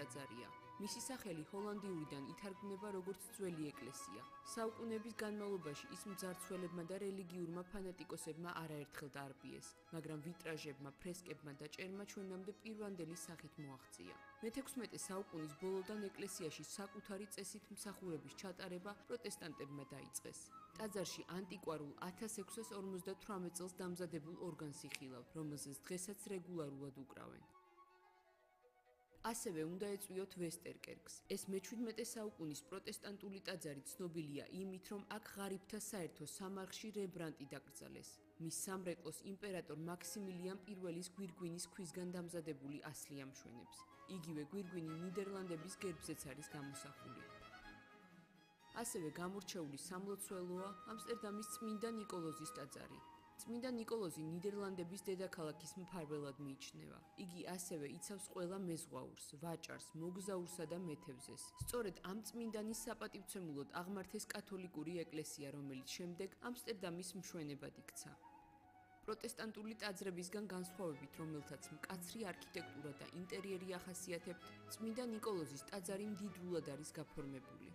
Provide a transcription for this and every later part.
ტაძარია. მისი სახელი ჰოლანდიურიდან ითარგმნება როგორც ძველი ეკლესია. საუკუნეების განმავლობაში ის მძარცველებმა და რელიგიურმა ფანატიკოსებმა არაერთხელ დაარბიეს, მაგრამ ვიტრაჟებმა, ფრესკებმა და ჭერმა ჩვენამდე პირვანდელი სახით მოაღწია. მე-16 საუკუნის ბოლოდან ეკლესიაში საკუთარი წესით მსახურების ჩატარება პროტესტანტებმა დაიწყეს. ტაძარში ანტიკვარულ 1658 წელს დამზადებულ ორგანს იხილავთ, რომელზეც დღესაც რეგულარულად უკრავენ. ასევე უნდა ეწვიოთ ვესტერკერკს. ეს მე-17 საუკუნის პროტესტანტული ტაძარი ცნობილია იმით, რომ აქ ღარიბთა საერთო სამარხში რემბრანდტი დაკრძალეს. მის სამრეკლოს იმპერატორ მაქსიმილიან პირველის გვირგვინის ქვისგან დამზადებული ასლი ამშვენებს. იგივე გვირგვინი ნიდერლანდების გერბზეც არის გამოსახული. ასევე გამორჩეული სამლოცველოა ამსტერდამის წმინდა ნიკოლოზის ტაძარი. წმინდა ნიკოლოზი ნიდერლანდების დედაქალაქის მფარველად მიიჩნევა. იგი ასევე იცავს ყველა მეზღვაურს, ვაჭარს, მოგზაურსა და მეთევზეს. სწორედ ამ წმინდანის საპატივცემულოდ აღმართეს კათოლიკური ეკლესია, რომელიც შემდეგ ამსტერდამის მშვენებად იქცა. პროტესტანტული ტაძრებისგან განსხვავებით, რომელთაც მკაცრი არქიტექტურა და ინტერიერი ახასიათებთ, წმინდა ნიკოლოზის ტაძარი მდიდრულად არის გაფორმებული.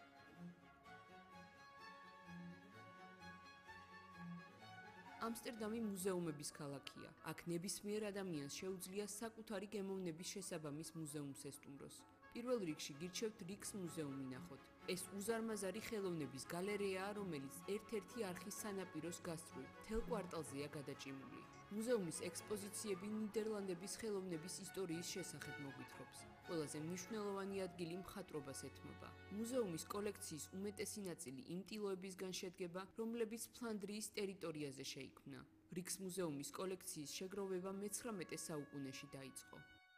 ამსტერდამი მუზეუმების ქალაქია. აქ ნებისმიერ ადამიანს შეუძლია საკუთარი გემოვნების შესაბამის მუზეუმს ესტუმროს. პირველ რიგში გირჩევთ რიქს მუზეუმი ნახოთ. ეს უზარმაზარი ხელოვნების გალერეაა, რომელიც ერთ-ერთი არხის სანაპიროს გასწვრივ მთელ კვარტალზეა გადაჭიმული. მუზეუმის ექსპოზიციები ნიდერლანდების ხელოვნების ისტორიის შესახებ მოგვითხრობს. ყველაზე მნიშვნელოვანი ადგილი მხატვრობას ეთმობა. მუზეუმის კოლექციის უმეტესი ნაწილი იმ ტილოებისგან შედგება, რომლებიც ფლანდრიის ტერიტორიაზე შეიქმნა. რიქს მუზეუმის კოლექციის შეგროვება მე-19 საუკუნეში დაიწყო.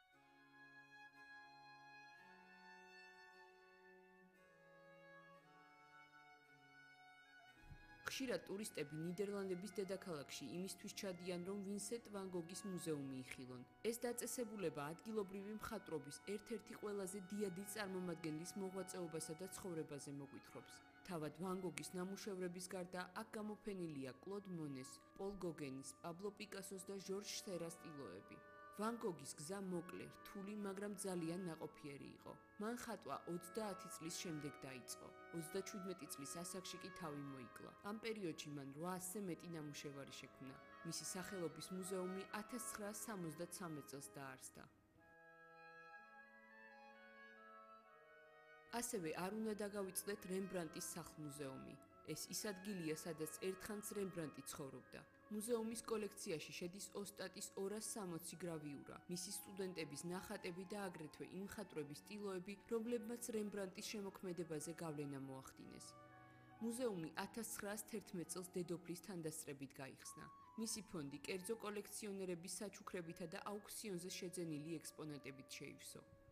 ხშირად ტურისტები ნიდერლანდების დედაქალაქში იმისთვის ჩადიან, რომ ვინსენტ ვან გოგის მუზეუმი იხილონ. ეს დაწესებულება ადგილობრივი მხატვრობის ერთ-ერთი ყველაზე დიდი წარმომადგენლის მოღვაწეობასა და ცხოვრებაზე მოგვითხრობს. თავად ვან გოგის ნამუშევრების გარდა აქ გამოფენილია კლოდ მონეს, პოლ გოგენის, პაბლო პიკასოს და ჟორჟ სერას ტილოები. ვან გოგის გზა მოკლე, რთული, მაგრამ ძალიან ნაყოფიერი იყო. მან ხატვა 30 წლის შემდეგ დაიწყო. 37 წლის ასაკში კი თავი მოიკლა. ამ პერიოდში მან 800-ზე მეტი ნამუშევარი შექმნა. მისი სახელობის მუზეუმი 1973 წელს დაარსდა. ასევე არ უნდა დაგავიწყდეთ რემბრანდტის სახლ-მუზეუმი. ეს ის ადგილია, სადაც ერთხანს რემბრანდტი ცხოვრობდა. მუზეუმის კოლექციაში შედის ოსტატის 260 გრავიურა, მისი სტუდენტების ნახატები და აგრეთვე იმ მხატვრების ტილოები, რომლებმაც რემბრანდტის შემოქმედებაზე გავლენა მოახდინეს. მუზეუმი 1911 წელს დედოფლის თანდასწრებით გაიხსნა. მისი ფონდი კერძო კოლექციონერების საჩუქრებითა და აუქციონზე შეძენილი ექსპონატებით შეივსო.